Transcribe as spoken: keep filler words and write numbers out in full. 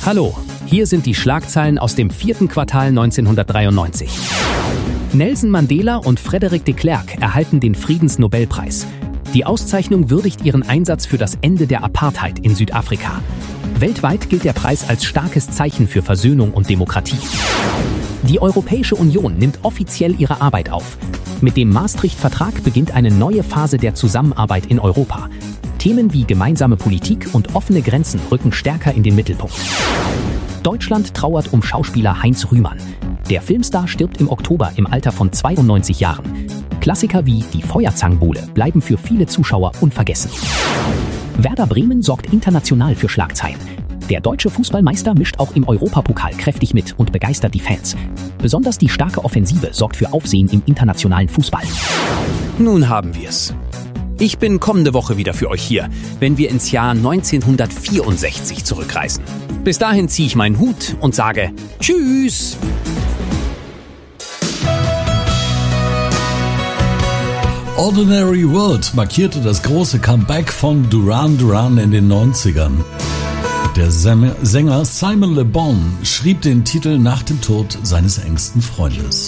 Hallo, hier sind die Schlagzeilen aus dem vierten Quartal neunzehnhundertdreiundneunzig. Nelson Mandela und Frédéric de Klerk erhalten den Friedensnobelpreis. Die Auszeichnung würdigt ihren Einsatz für das Ende der Apartheid in Südafrika. Weltweit gilt der Preis als starkes Zeichen für Versöhnung und Demokratie. Die Europäische Union nimmt offiziell ihre Arbeit auf. Mit dem Maastricht-Vertrag beginnt eine neue Phase der Zusammenarbeit in Europa. Themen wie gemeinsame Politik und offene Grenzen rücken stärker in den Mittelpunkt. Deutschland trauert um Schauspieler Heinz Rühmann. Der Filmstar stirbt im Oktober im Alter von zweiundneunzig Jahren. Klassiker wie Die Feuerzangenbowle bleiben für viele Zuschauer unvergessen. Werder Bremen sorgt international für Schlagzeilen. Der deutsche Fußballmeister mischt auch im Europapokal kräftig mit und begeistert die Fans. Besonders die starke Offensive sorgt für Aufsehen im internationalen Fußball. Nun haben wir's. Ich bin kommende Woche wieder für euch hier, wenn wir ins Jahr neunzehnhundertvierundsechzig zurückreisen. Bis dahin ziehe ich meinen Hut und sage Tschüss! Ordinary World markierte das große Comeback von Duran Duran in den neunzigern. Der Sänger Simon Le Bon schrieb den Titel nach dem Tod seines engsten Freundes.